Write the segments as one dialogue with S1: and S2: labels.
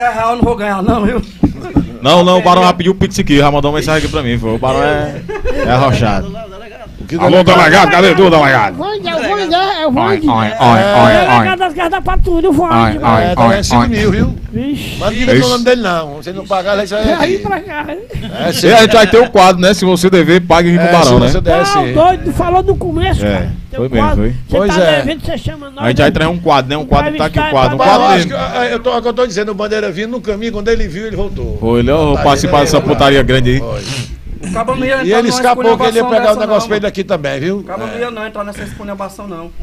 S1: Eu não vou ganhar não, viu?
S2: Não, o Barão já pediu o pix aqui, já mandou uma mensagem aqui pra mim. O Barão é arrochado. Alô, delegado, cadê tu, delegado?
S3: Eu vou. Delegado das casas da patrulha, eu vou.
S4: É 5 mil, viu?
S3: Vixe.
S4: Mas não diga o nome dele, não. Se não pagar, ele sai
S3: Aí
S4: aqui.
S3: pra cá.
S2: E a gente vai ter o quadro, né? Se você dever, pague com o Barão, né?
S4: Se você der,
S3: Não,
S4: sim.
S3: doido, falou no começo,
S2: É,
S3: cara. Teu
S2: foi mesmo,
S3: quadro,
S2: foi.
S3: Você
S4: Pois
S3: tá
S4: é.
S3: devendo, você chama nós.
S2: A gente vai trazer um quadro, né? Um quadro tá aqui, o quadro. Um
S4: Mas eu
S2: quadro
S4: acho
S2: dele.
S4: que é o que eu tô dizendo, o Bandeira vindo no caminho, quando ele viu, ele voltou.
S2: Foi, ele ó, participar dessa putaria grande aí.
S1: O cabo não ia
S4: E
S1: entrar
S4: ele
S1: numa
S4: escapou que ele ia
S1: esculhambação
S4: pegar o
S1: dessa,
S4: negócio
S1: não,
S4: pra ele aqui também, viu?
S1: O cabo não ia não entrar nessa esculhambação não.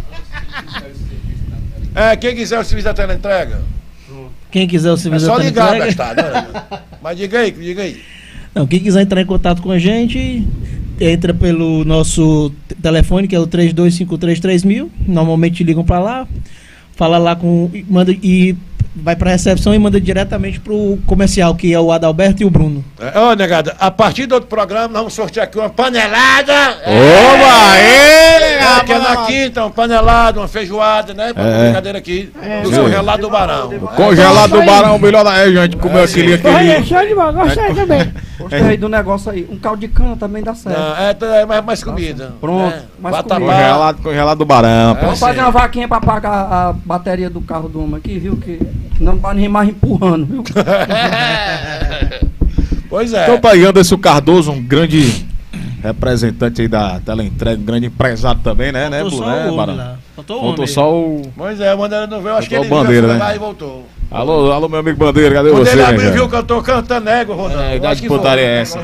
S4: Quem quiser o serviço da teleentrega,
S5: Quem quiser o
S4: é
S5: serviço
S4: só
S5: da
S4: ligar,
S5: teleentrega.
S4: bestado. Né? Mas diga aí.
S5: Não, quem quiser entrar em contato com a gente, entra pelo nosso telefone, que é o 32533000. Normalmente ligam pra lá, fala lá com. Manda e vai pra recepção e manda diretamente pro comercial, que é o Adalberto e o Bruno.
S4: Ô, negada, a partir do outro programa, nós vamos sortear aqui uma panelada.
S2: Oba, ele!
S4: Que é na quinta, uma panelada, uma feijoada, né? Brincadeira aqui. Do congelado do Barão.
S2: Congelado do Barão, o melhor da gente comeu aquele
S3: Olha, show de bola, gostei também.
S1: Gostei aí do negócio aí. Um caldo de cana também dá certo.
S4: Não, é mais comida.
S1: Pronto,
S4: né?
S1: mais
S4: Vatapá.
S1: comida.
S2: Congelado do Barão. pô.
S1: Vamos fazer uma vaquinha pra pagar a bateria do carro do homem aqui, viu? Que não vai nem mais empurrando, viu?
S4: Pois é.
S2: Então tá aí Anderson Cardoso, um grande representante aí da teleentrega, um grande empresário também, né?
S5: Faltou
S2: Blue,
S5: só
S2: né,
S5: o homem
S2: Barão?
S5: lá. Faltou o
S2: Faltou
S5: homem.
S2: só o...
S4: Pois é, o Bandeira não veio, acho que ele
S2: Faltou a bandeira,
S4: foi
S2: né?
S4: lá e voltou.
S2: Alô, meu amigo Bandeira, cadê
S4: Quando
S2: você,
S4: ele
S2: né,
S4: abriu,
S2: cara?
S4: viu que eu tô cantando égua, Rodando.
S2: É,
S4: Eu
S2: idade
S4: acho
S2: de
S4: que
S2: putaria
S4: foi.
S2: é essa?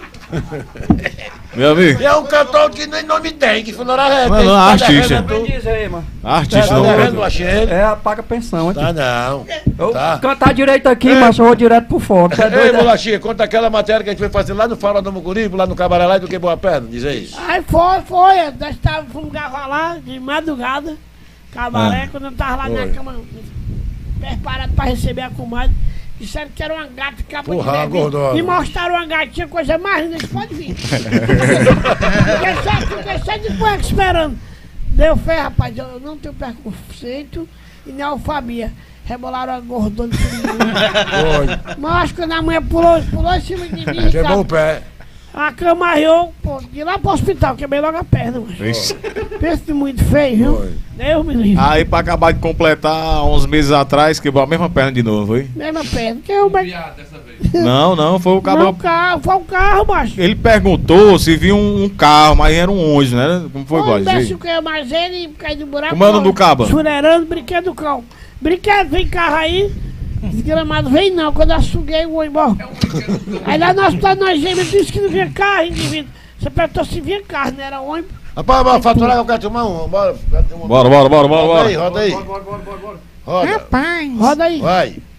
S2: Meu amigo,
S4: E é um cantor que nem nome tem, que foi na hora
S2: Não, não, artista.
S1: Diz aí, mano.
S2: artista
S4: Tá
S2: não.
S4: devendo, achei ele.
S1: É, paga pensão aqui.
S4: Tá não.
S1: Eu
S4: Tá.
S1: cantar direito aqui, mas eu vou direto pro fora. Tá
S4: Ei,
S1: doido?
S4: Bolachinha, conta aquela matéria que a gente foi fazer lá no Faro do Muguribo, lá no Cabaré lá e do que Boa Perna, diz aí.
S3: Aí nós estávamos lá de madrugada, cabaré, quando eu tava lá na cama, preparado pra receber a comadre, disseram que era uma gata capa
S4: Porra,
S3: de bebê.
S4: gordola.
S3: Me mostraram uma gatinha, coisa mais linda, pode vir. Fiquei só de cueca esperando. Deu fé, rapaz, eu não tenho preconceito e nem alfabia. Rebolaram a gordona de todo mundo. Mas acho que quando a mulher pulou em cima de mim,
S4: Quebrou
S3: cara,
S4: o pé.
S3: a cama arriou, pô, de lá pro hospital, quebrei logo a perna, mano.
S2: Vixe.
S3: Pensa de muito feio, viu?
S4: Foi.
S3: Deus me livre.
S2: Aí pra acabar de completar, uns meses atrás, quebrou a mesma perna de novo, foi?
S3: Mesma perna. Que eu, mas...
S2: Não, foi o
S3: Não,
S2: cabo.
S3: o carro, foi o carro, macho.
S2: Ele perguntou se viu um carro, mas era um ônibus, né? Como foi,
S3: Ô,
S2: Góis?
S3: imbecil que é mais ele e cai do buraco.
S2: Como é o nome do cabo?
S3: Churerando, brinquedo do cão. Brinquedo, vem carro aí. Desgramado, vem não. Quando eu suguei, eu vou embora. Aí lá no hospital nós gêmeos disse que não vinha carro, indivíduo. Você perguntou se vinha carro, não era ônibus.
S4: Rapaz, bora faturar que eu quero tomar uma. Bora.
S2: Bora.
S4: Roda aí. Roda aí. Roda.
S3: Rapaz. Roda aí.
S4: Vai.